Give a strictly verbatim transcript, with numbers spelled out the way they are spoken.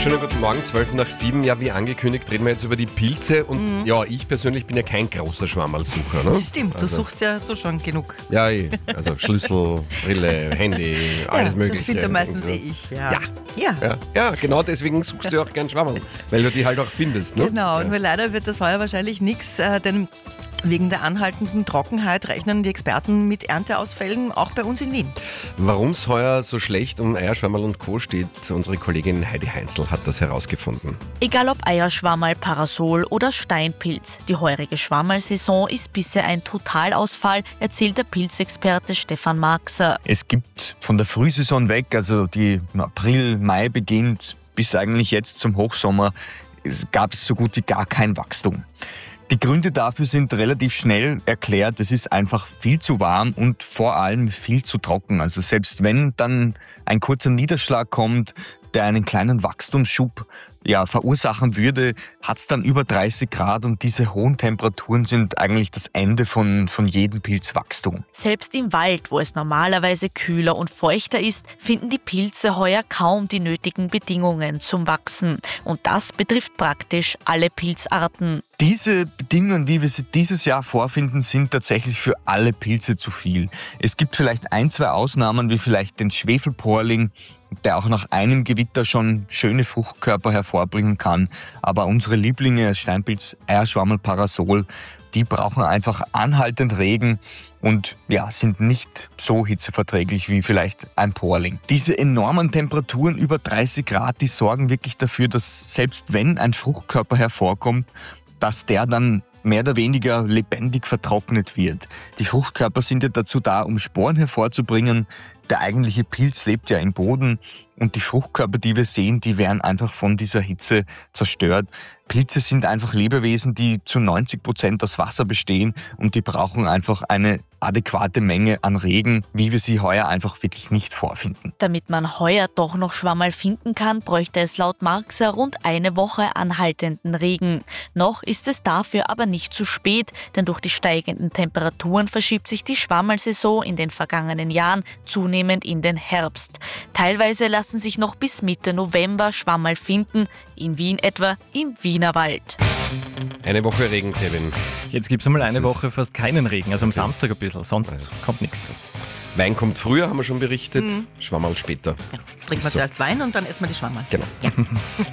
Schönen guten Morgen, zwölf nach sieben. Ja, wie angekündigt, reden wir jetzt über die Pilze. Und ja, ich persönlich bin ja kein großer Schwammerlsucher. Ne? Das stimmt, du Also, suchst ja so schon genug. Ja, eh. Also Schlüssel, Brille, Handy, alles ja, Mögliche. Das finde meistens eh ich. Ja. Ja. Ja. Ja, ja, genau deswegen suchst du ja auch gern Schwammerl, weil du die halt auch findest. Ne? Genau, Ja. nur leider wird das heuer wahrscheinlich nichts, äh, denn wegen der anhaltenden Trockenheit rechnen die Experten mit Ernteausfällen, auch bei uns in Wien. Warum es heuer so schlecht um Eierschwammerl und Co. steht, unsere Kollegin Heidi Heinzl hat das herausgefunden. Egal ob Eierschwammerl, Parasol oder Steinpilz, die heurige Schwammerlsaison ist bisher ein Totalausfall, erzählt der Pilzexperte Stefan Marxer. Es gibt von der Frühsaison weg, also die im April, Mai beginnt, bis eigentlich jetzt zum Hochsommer, es gab es so gut wie gar kein Wachstum. Die Gründe dafür sind relativ schnell erklärt. Es ist einfach viel zu warm und vor allem viel zu trocken. Also selbst wenn dann ein kurzer Niederschlag kommt, der einen kleinen Wachstumsschub ja, verursachen würde, hat es dann über dreißig Grad und diese hohen Temperaturen sind eigentlich das Ende von, von jedem Pilzwachstum. Selbst im Wald, wo es normalerweise kühler und feuchter ist, finden die Pilze heuer kaum die nötigen Bedingungen zum Wachsen. Und das betrifft praktisch alle Pilzarten. Diese Bedingungen, wie wir sie dieses Jahr vorfinden, sind tatsächlich für alle Pilze zu viel. Es gibt vielleicht ein, zwei Ausnahmen, wie vielleicht den Schwefelporling, der auch nach einem Gewitter schon schöne Fruchtkörper hervorbringen kann. Aber unsere Lieblinge, Steinpilz, Eierschwammerl, Parasol, die brauchen einfach anhaltend Regen und ja, sind nicht so hitzeverträglich wie vielleicht ein Porling. Diese enormen Temperaturen über dreißig Grad, die sorgen wirklich dafür, dass selbst wenn ein Fruchtkörper hervorkommt, dass der dann mehr oder weniger lebendig vertrocknet wird. Die Fruchtkörper sind ja dazu da, um Sporen hervorzubringen. Der eigentliche Pilz lebt ja im Boden und die Fruchtkörper, die wir sehen, die werden einfach von dieser Hitze zerstört. Pilze sind einfach Lebewesen, die zu neunzig Prozent aus Wasser bestehen und die brauchen einfach eine adäquate Menge an Regen, wie wir sie heuer einfach wirklich nicht vorfinden. Damit man heuer doch noch Schwammerl finden kann, bräuchte es laut Marxer rund eine Woche anhaltenden Regen. Noch ist es dafür aber nicht zu spät, denn durch die steigenden Temperaturen verschiebt sich die Schwammerlsaison in den vergangenen Jahren zunehmend in den Herbst. Teilweise lassen sich noch bis Mitte November Schwammerl finden, in Wien etwa im Wienerwald. Eine Woche Regen, Kevin. Jetzt gibt es einmal eine ist- Woche fast keinen Regen, also am Samstag ein bisschen, sonst kommt nichts. Wein kommt früher, haben wir schon berichtet. Schwammerl später. Trinken wir So. zuerst Wein und dann essen wir die Schwammerl. Genau.